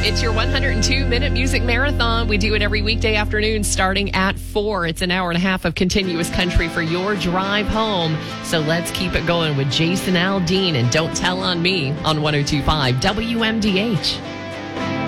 It's your 102-minute music marathon. We do it every weekday afternoon starting at 4. It's an hour and a half of continuous country for your drive home. So let's keep it going with Jason Aldean and Don't Tell on Me on 102.5 WMDH.